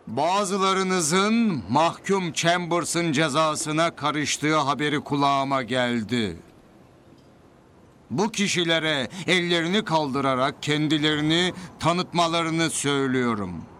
Bazılarınızın mahkum Chambers'ın cezasına karıştığı haberi kulağıma geldi. Bu kişilere ellerini kaldırarak kendilerini tanıtmalarını söylüyorum.